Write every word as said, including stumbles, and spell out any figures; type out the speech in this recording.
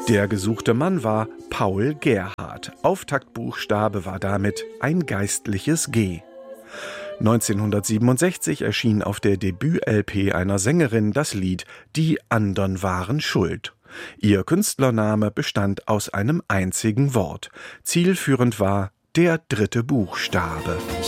Der gesuchte Mann war Paul Gerhardt. Auftaktbuchstabe war damit ein geistliches G. neunzehnhundertsiebenundsechzig erschien auf der Debüt-L P einer Sängerin das Lied »Die andern waren schuld«. Ihr Künstlername bestand aus einem einzigen Wort. Zielführend war der dritte Buchstabe.